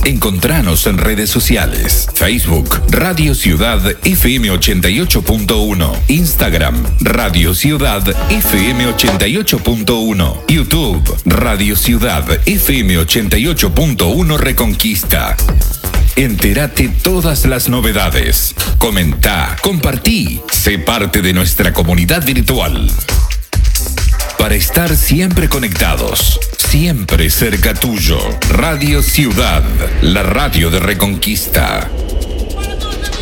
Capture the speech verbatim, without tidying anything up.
Encontranos en redes sociales. Facebook, Radio Ciudad F M ochenta y ocho punto uno. Instagram, Radio Ciudad F M ochenta y ocho punto uno. YouTube, Radio Ciudad F M ochenta y ocho punto uno Reconquista. Entérate todas las novedades. Comenta, compartí, sé parte de nuestra comunidad virtual. Para estar siempre conectados, siempre cerca tuyo. Radio Ciudad, la radio de Reconquista.